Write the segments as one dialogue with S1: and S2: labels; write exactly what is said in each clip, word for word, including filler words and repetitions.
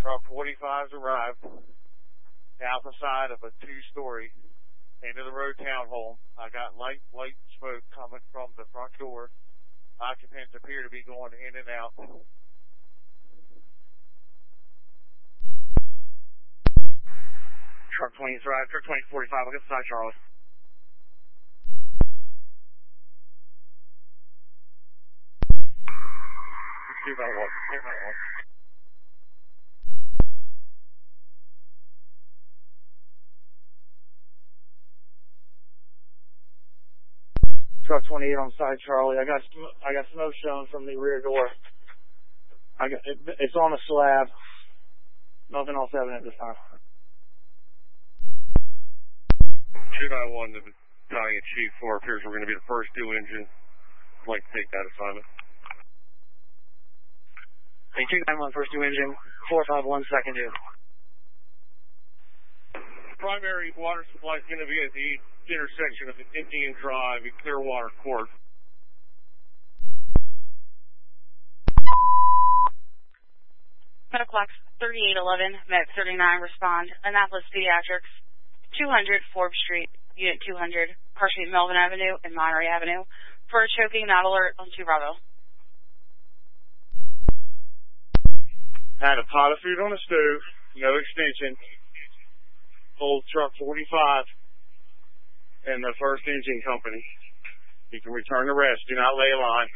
S1: Truck forty-five's arrived out the side of a two-story end-of-the-road townhome. I got light, light smoke coming from the front door. Occupants appear to be going in and out.
S2: Truck twenty arrived. Truck twenty forty-five. I'll get side, Charlie. Two by one. Two by one. Truck twenty-eight on side, Charlie. I got I got smoke showing from the rear door. I got it, it's on a slab. Nothing else evident this time.
S3: two nine one to Battalion Chief four appears we're going to be the first due engine. I'd like to take that assignment.
S2: two nine one first due engine, four five one second due.
S3: Primary water supply is going to be at the intersection of Indian Drive and Clearwater Court.
S4: Medical thirty-eight eleven, Med thirty-nine, respond. Annapolis Pediatrics, two hundred Forbes Street, Unit two hundred, partially Melvin Avenue and Monterey Avenue, for a choking not alert on two Bravo.
S1: Had a pot of food on the stove, no extension. Old truck forty-five and the first engine company. You can return the rest. Do not lay a line.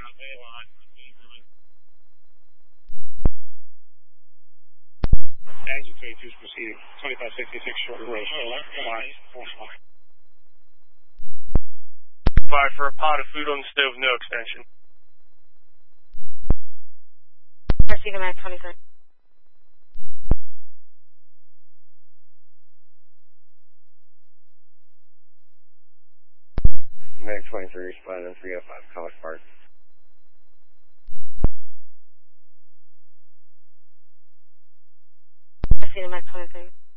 S3: Engine twenty-two is proceeding. twenty-five sixty-six short road. Come on. Five for a pot of food on the stove, no extension.
S4: Proceeding at twenty-three.
S3: Mag twenty-three, responding three oh five, College Park.
S4: Proceeding at twenty-three.